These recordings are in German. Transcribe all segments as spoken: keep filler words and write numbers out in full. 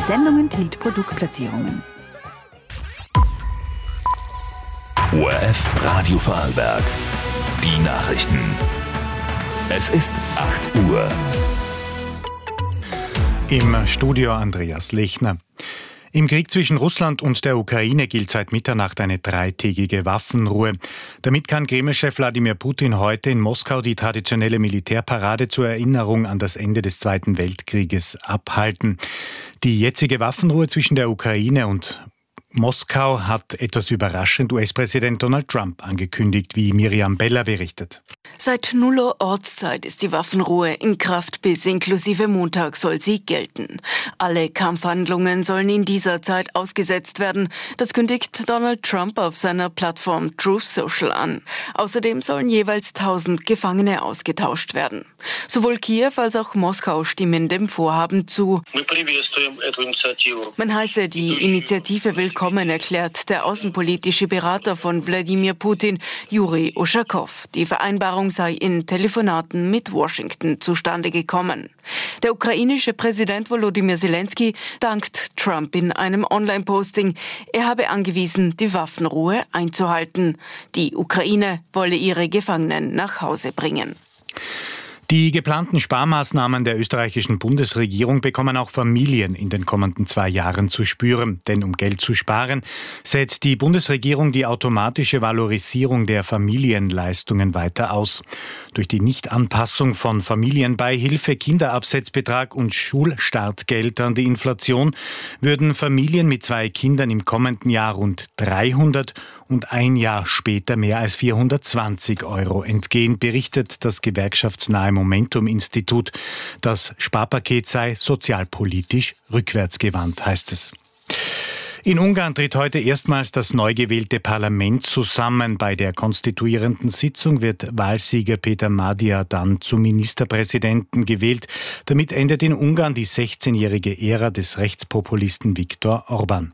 Sendung enthält Produktplatzierungen. O R F Radio Vorarlberg. Die Nachrichten. Es ist acht Uhr. Im Studio Andreas Lechner. Im Krieg zwischen Russland und der Ukraine gilt seit Mitternacht eine dreitägige Waffenruhe. Damit kann Kreml-Chef Wladimir Putin heute in Moskau die traditionelle Militärparade zur Erinnerung an das Ende des Zweiten Weltkrieges abhalten. Die jetzige Waffenruhe zwischen der Ukraine und Moskau hat etwas überraschend U S-Präsident Donald Trump angekündigt, wie Miriam Beller berichtet. Seit null Uhr Ortszeit ist die Waffenruhe in Kraft, bis inklusive Montag soll sie gelten. Alle Kampfhandlungen sollen in dieser Zeit ausgesetzt werden. Das kündigt Donald Trump auf seiner Plattform Truth Social an. Außerdem sollen jeweils tausend Gefangene ausgetauscht werden. Sowohl Kiew als auch Moskau stimmen dem Vorhaben zu. Man heiße die Initiative willkommen, erklärt der außenpolitische Berater von Wladimir Putin, Juri Uschakow. Die Vereinbarung sei in Telefonaten mit Washington zustande gekommen. Der ukrainische Präsident Volodymyr Zelensky dankt Trump in einem Online-Posting. Er habe angewiesen, die Waffenruhe einzuhalten. Die Ukraine wolle ihre Gefangenen nach Hause bringen. Die geplanten Sparmaßnahmen der österreichischen Bundesregierung bekommen auch Familien in den kommenden zwei Jahren zu spüren. Denn um Geld zu sparen, setzt die Bundesregierung die automatische Valorisierung der Familienleistungen weiter aus. Durch die Nichtanpassung von Familienbeihilfe, Kinderabsetzbetrag und Schulstartgeld an die Inflation würden Familien mit zwei Kindern im kommenden Jahr rund dreihundert und ein Jahr später mehr als vierhundertzwanzig Euro entgehen, berichtet das gewerkschaftsnahe Momentum-Institut. Das Sparpaket sei sozialpolitisch rückwärtsgewandt, heißt es. In Ungarn tritt heute erstmals das neu gewählte Parlament zusammen. Bei der konstituierenden Sitzung wird Wahlsieger Peter Magyar dann zum Ministerpräsidenten gewählt. Damit endet in Ungarn die sechzehnjährige Ära des Rechtspopulisten Viktor Orbán.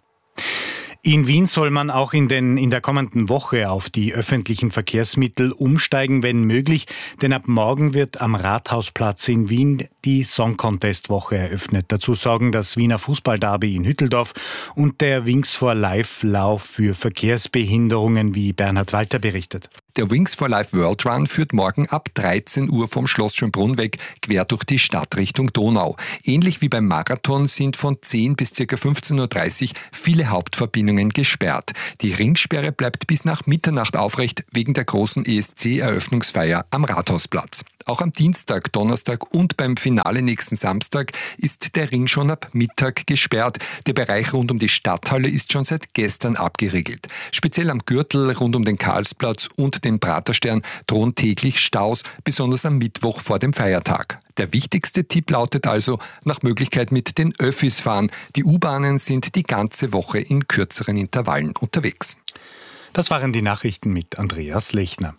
In Wien soll man auch in, den, in der kommenden Woche auf die öffentlichen Verkehrsmittel umsteigen, wenn möglich. Denn ab morgen wird am Rathausplatz in Wien die Song Contest Woche eröffnet. Dazu sorgen das Wiener Fußballderby in Hütteldorf und der Wings for Life Lauf für Verkehrsbehinderungen, wie Bernhard Walter berichtet. Der Wings for Life World Run führt morgen ab dreizehn Uhr vom Schloss Schönbrunn weg, quer durch die Stadt Richtung Donau. Ähnlich wie beim Marathon sind von zehn bis ca. fünfzehn Uhr dreißig viele Hauptverbindungen gesperrt. Die Ringsperre bleibt bis nach Mitternacht aufrecht wegen der großen E S C-Eröffnungsfeier am Rathausplatz. Auch am Dienstag, Donnerstag und beim Finale nächsten Samstag ist der Ring schon ab Mittag gesperrt. Der Bereich rund um die Stadthalle ist schon seit gestern abgeriegelt. Speziell am Gürtel rund um den Karlsplatz und den Praterstern drohen täglich Staus, besonders am Mittwoch vor dem Feiertag. Der wichtigste Tipp lautet also, nach Möglichkeit mit den Öffis fahren. Die U-Bahnen sind die ganze Woche in kürzeren Intervallen unterwegs. Das waren die Nachrichten mit Andreas Lechner.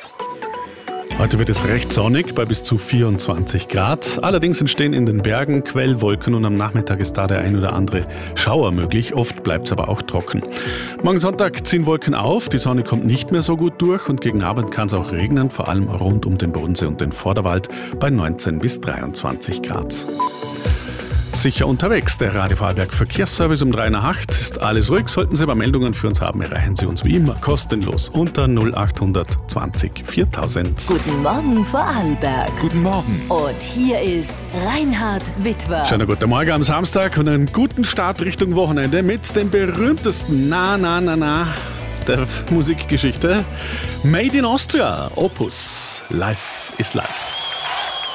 Heute wird es recht sonnig bei bis zu vierundzwanzig Grad. Allerdings entstehen in den Bergen Quellwolken und am Nachmittag ist da der ein oder andere Schauer möglich. Oft bleibt es aber auch trocken. Morgen Sonntag ziehen Wolken auf, die Sonne kommt nicht mehr so gut durch und gegen Abend kann es auch regnen, vor allem rund um den Bodensee und den Vorderwald bei neunzehn bis dreiundzwanzig Grad. Sicher unterwegs, der Radio Vorarlberg Verkehrsservice um drei nach acht ist alles ruhig. Sollten Sie aber Meldungen für uns haben, erreichen Sie uns wie immer kostenlos unter null acht zwanzig viertausend. Guten Morgen Vorarlberg. Guten Morgen. Und hier ist Reinhard Witwer. Schönen guten Morgen am Samstag und einen guten Start Richtung Wochenende mit dem berühmtesten Na Na Na Na der Musikgeschichte. Made in Austria, Opus. Life is Life.